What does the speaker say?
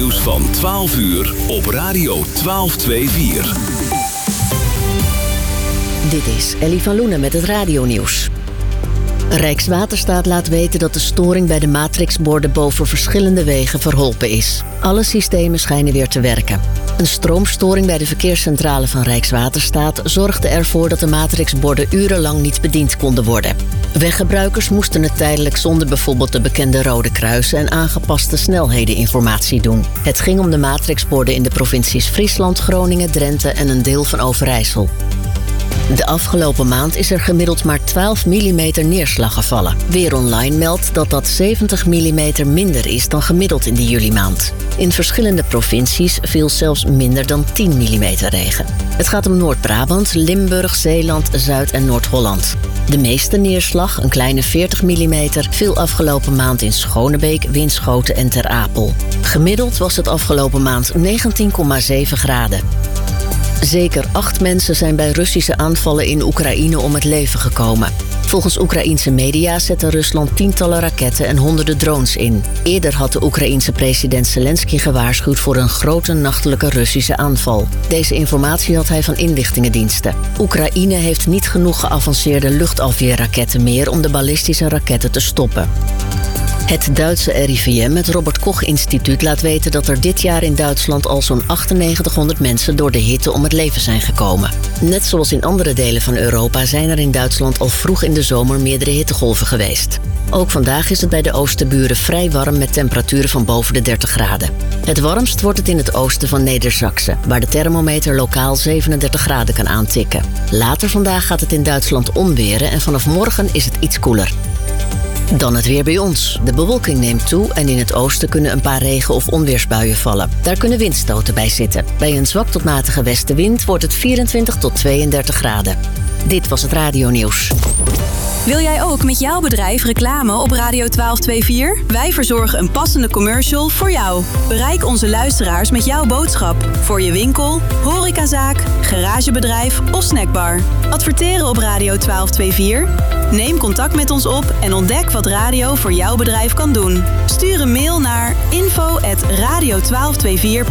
nieuws van 12 uur op Radio 1224. Dit is Ellie van Loenen met het radionieuws. Rijkswaterstaat laat weten dat de storing bij de matrixborden boven verschillende wegen verholpen is. Alle systemen schijnen weer te werken. Een stroomstoring bij de verkeerscentrale van Rijkswaterstaat zorgde ervoor dat de matrixborden urenlang niet bediend konden worden. Weggebruikers moesten het tijdelijk zonder bijvoorbeeld de bekende rode kruisen en aangepaste snelhedeninformatie doen. Het ging om de matrixborden in de provincies Friesland, Groningen, Drenthe en een deel van Overijssel. De afgelopen maand is er gemiddeld maar 12 mm neerslag gevallen. Weer Online meldt dat dat 70 mm minder is dan gemiddeld in de julimaand. In verschillende provincies viel zelfs minder dan 10 mm regen. Het gaat om Noord-Brabant, Limburg, Zeeland, Zuid- en Noord-Holland. De meeste neerslag, een kleine 40 mm, viel afgelopen maand in Schonebeek, Winschoten en Ter Apel. Gemiddeld was het afgelopen maand 19,7 graden. Zeker 8 mensen zijn bij Russische aanvallen in Oekraïne om het leven gekomen. Volgens Oekraïense media zette Rusland tientallen raketten en honderden drones in. Eerder had de Oekraïense president Zelensky gewaarschuwd voor een grote nachtelijke Russische aanval. Deze informatie had hij van inlichtingendiensten. Oekraïne heeft niet genoeg geavanceerde luchtafweerraketten meer om de ballistische raketten te stoppen. Het Duitse RIVM, het Robert Koch Instituut, laat weten dat er dit jaar in Duitsland al zo'n 9800 mensen door de hitte om het leven zijn gekomen. Net zoals in andere delen van Europa zijn er in Duitsland al vroeg in de zomer meerdere hittegolven geweest. Ook vandaag is het bij de oosterburen vrij warm met temperaturen van boven de 30 graden. Het warmst wordt het in het oosten van Neder-Saxen, waar de thermometer lokaal 37 graden kan aantikken. Later vandaag gaat het in Duitsland onweren en vanaf morgen is het iets koeler. Dan het weer bij ons. De bewolking neemt toe en in het oosten kunnen een paar regen- of onweersbuien vallen. Daar kunnen windstoten bij zitten. Bij een zwak tot matige westenwind wordt het 24 tot 32 graden. Dit was het radionieuws. Wil jij ook met jouw bedrijf reclame op Radio 1224? Wij verzorgen een passende commercial voor jou. Bereik onze luisteraars met jouw boodschap. Voor je winkel, horecazaak, garagebedrijf of snackbar. Adverteren op Radio 1224? Neem contact met ons op en ontdek wat radio voor jouw bedrijf kan doen. Stuur een mail naar info@radio1224.nl